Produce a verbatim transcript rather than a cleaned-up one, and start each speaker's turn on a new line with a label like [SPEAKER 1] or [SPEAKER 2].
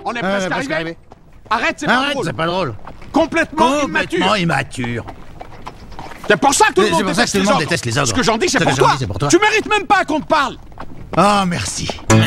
[SPEAKER 1] On est
[SPEAKER 2] Ouais,
[SPEAKER 1] presque
[SPEAKER 2] presque
[SPEAKER 1] arrivé.
[SPEAKER 2] arrivé.
[SPEAKER 1] Arrête, c'est pas
[SPEAKER 2] Arrête,
[SPEAKER 1] drôle.
[SPEAKER 2] c'est pas drôle.
[SPEAKER 1] Complètement,
[SPEAKER 2] Complètement
[SPEAKER 1] immature.
[SPEAKER 2] immature.
[SPEAKER 1] C'est pour ça que tout le
[SPEAKER 2] C'est
[SPEAKER 1] monde
[SPEAKER 2] pour ça que
[SPEAKER 1] déteste
[SPEAKER 2] tout le
[SPEAKER 1] les
[SPEAKER 2] monde
[SPEAKER 1] ogres.
[SPEAKER 2] déteste les ogres.
[SPEAKER 1] Ce que j'en dis, c'est
[SPEAKER 2] Ce
[SPEAKER 1] pour,
[SPEAKER 2] que j'en
[SPEAKER 1] toi.
[SPEAKER 2] dis, c'est pour toi.
[SPEAKER 1] Tu mérites même pas qu'on te parle.
[SPEAKER 2] Oh, merci.